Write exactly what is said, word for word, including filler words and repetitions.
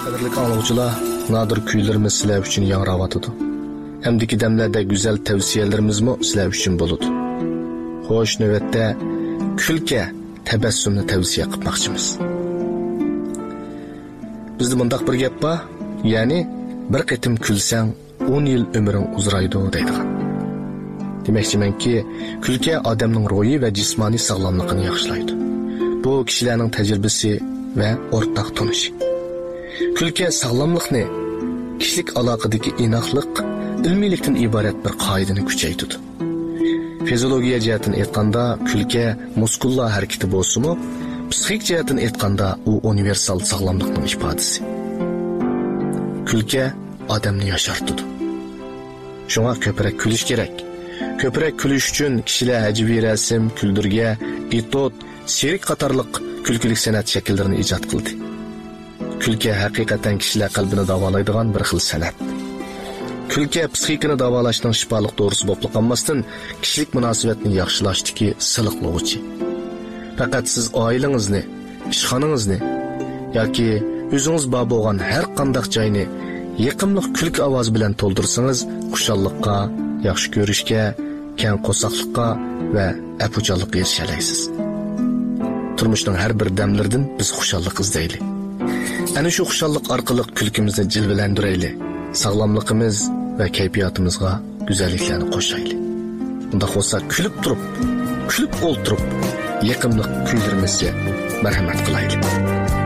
Qadrli anglag'uchilar, nadir kuylarimiz sizlar uchun yangrayotdi. Hamdiki damlarda go'zal tavsiyalarimizmi sizlar uchun bo'ladi. Xo'sh, navbatda kulka, tabassumni tavsiya qilmoqchimiz. Bizda bundaq bir gap bor, ya'ni bir qitim kulsang o'n yil umring uzraydi deydigan. Demakchimanki, kulka odamning ruhiy va jismoniy sog'lomligini yaxshilaydi. Bu kishilarning tajribasi va o'rtaq tonishi. Kulka sog'lomlikni, kishilik aloqadagi inoqlik, ilmiylikdan iborat bir qoidani kuchaytiradi. Fiziologiya jihatdan aytganda, kulka muskullar harakati bo'lsa-mu, psixik jihatdan aytganda u universal sog'lomlikning ifodasi. Kulka odamni yoshartiradi. Shunga ko'proq kulish kerak. Ko'proq kulish uchun kishilar hajviy rasm, kuldirga, etod, serik qatorliq kulkilik san'at shakllarini ijod qildi. Kulka haqiqatan kishilar qalbini davolaydigan bir xil san'at. Kulka psixikani davolashning shifoliq dorisi bo'lib qolmasdan, kishilik munosabatni yaxshilashdagi siliqlovchi. Faqat siz oilangizni, ishxonangizni yoki o'zingiz bor bo'lgan har qanday joyni yiqimli kulki ovoz bilan to'ldirsangiz, xushalliqqa, yaxshi ko'rishga, keng qo'saqlikqa va apuchanlikqa erishalaysiz. Turmushning har bir damlaridan biz xushallik izlaylik. Ana shu xushallik orqali kulkimizni jilvalantiraylik. Sog'lomligimiz va kayfiyatimizga go'zalliklarni qo'shaylik. Bunda bo'lsa kulib turib, kulib o'ltirib, yiqimli kuylarimizga marhamat qilaylik.